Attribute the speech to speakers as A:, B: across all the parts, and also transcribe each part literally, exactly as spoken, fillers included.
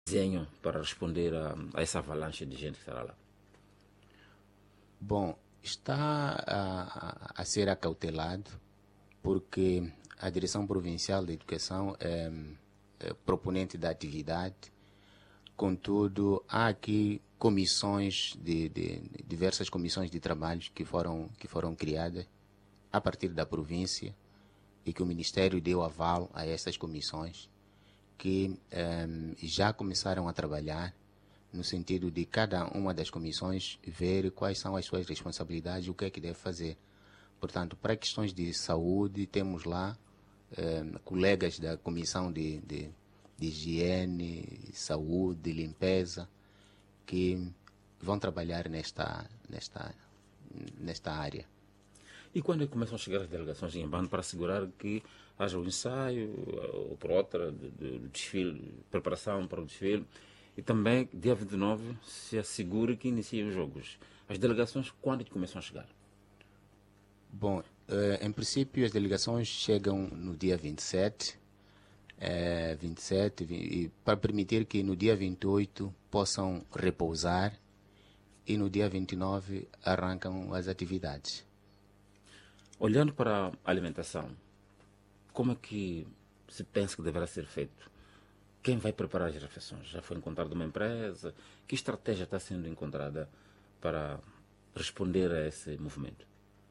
A: desenho para responder a, a essa avalanche de gente que estará lá?
B: Bom, está a, a ser acautelado porque a Direção Provincial de Educação é, é proponente da atividade. Contudo, há aqui comissões, de, de, de diversas comissões de trabalho que foram, que foram criadas a partir da província e que o Ministério deu aval a essas comissões que um, já começaram a trabalhar no sentido de cada uma das comissões ver quais são as suas responsabilidades e o que é que deve fazer. Portanto, para questões de saúde, temos lá um, colegas da Comissão de, de, de Higiene, Saúde, Limpeza, que vão trabalhar nesta, nesta, nesta área.
A: E quando é que começam a chegar as delegações em Inhambane para assegurar que haja o ensaio, ou por outra, do, do desfile, preparação para o desfile, e também, dia vinte e nove, se assegure que iniciam os jogos? As delegações, quando é que começam a chegar?
B: Bom, eh, em princípio as delegações chegam no dia vinte e sete, eh, vinte e sete e para permitir que no dia vinte e oito possam repousar e no dia vinte e nove arrancam as atividades.
A: Olhando para a alimentação, como é que se pensa que deverá ser feito? Quem vai preparar as refeições? Já foi encontrada uma empresa? Que estratégia está sendo encontrada para responder a esse movimento?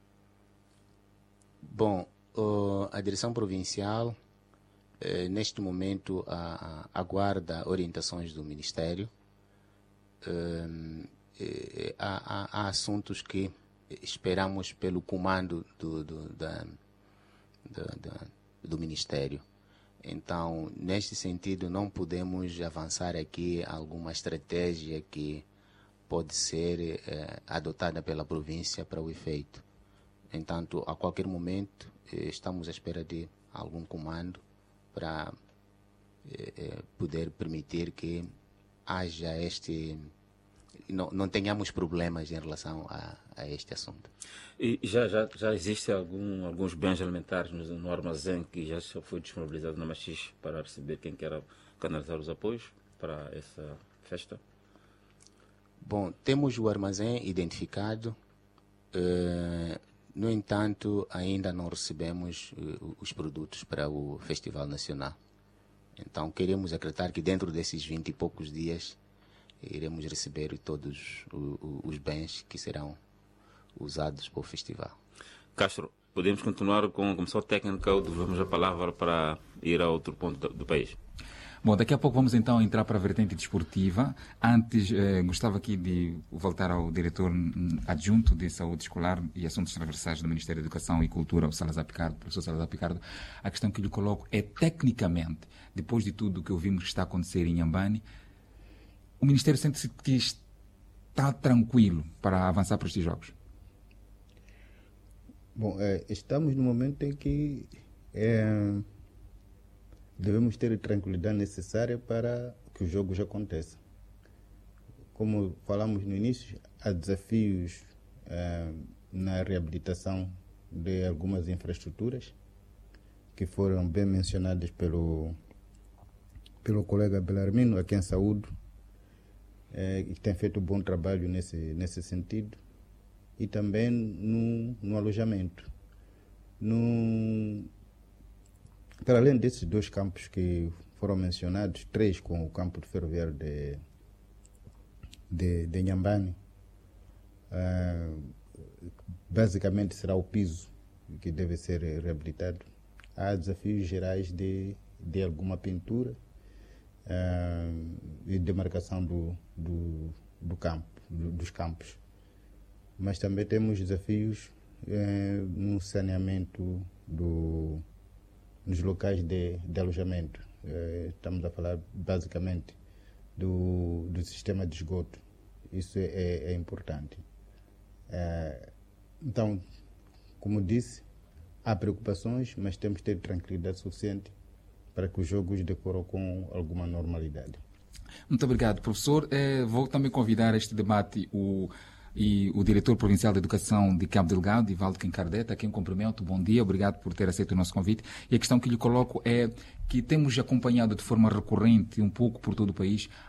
B: Bom, uh, a direção provincial, eh, neste momento, a, a, aguarda orientações do Ministério. Uh, eh, há, há, há assuntos que esperamos pelo comando do, do, da, do, do, do Ministério. Então, neste sentido, não podemos avançar aqui alguma estratégia que pode ser eh, adotada pela província para o efeito. Entanto, a qualquer momento, eh, estamos à espera de algum comando para eh, poder permitir que haja este... Não, não tenhamos problemas em relação a, a este assunto.
A: E já, já, já existe algum, alguns bens alimentares no, no armazém que já foi disponibilizado na Machixe para receber quem quer canalizar os apoios para essa festa?
B: Bom, temos o armazém identificado, uh, no entanto, ainda não recebemos uh, os produtos para o Festival Nacional. Então, queremos acreditar que dentro desses vinte e poucos dias iremos receber todos os bens que serão usados para o festival.
A: Castro, podemos continuar com a Comissão Técnica ou devemos a palavra para ir a outro ponto do, do país?
C: Bom, daqui a pouco vamos então entrar para a vertente desportiva. Antes, eh, gostava aqui de voltar ao diretor adjunto de Saúde Escolar e Assuntos Transversais do Ministério da Educação e Cultura, o Salazar Picardo, professor Salazar Picardo. A questão que lhe coloco é, tecnicamente, depois de tudo o que ouvimos que está a acontecer em Inhambane, o Ministério sente-se que está tranquilo para avançar para estes jogos?
D: Bom, é, estamos no momento em que é, devemos ter a tranquilidade necessária para que os jogos aconteçam. Como falamos no início, há desafios é, na reabilitação de algumas infraestruturas que foram bem mencionadas pelo, pelo colega Belarmino, a quem saúdo, é, que tem feito um bom trabalho nesse, nesse sentido, e também no, no alojamento. No, para além desses dois campos que foram mencionados, três com o campo de ferroviário de, de, de Inhambane, uh, basicamente será o piso que deve ser reabilitado. Há desafios gerais de, de alguma pintura uh, e demarcação do, do, do campo, do, dos campos. Mas também temos desafios uh, no saneamento do, nos locais de, de alojamento. Uh, estamos a falar basicamente do, do sistema de esgoto. Isso é, é, é importante. Uh, então, como disse, há preocupações, mas temos que ter tranquilidade suficiente para que os jogos decorram com alguma normalidade.
C: Muito obrigado, professor. Eh, vou também convidar a este debate o e o diretor provincial de Educação de Cabo Delgado, Ivaldo Quincardeta, a quem cumprimento. Bom dia, obrigado por ter aceito o nosso convite. E a questão que lhe coloco é que temos acompanhado de forma recorrente, um pouco por todo o país,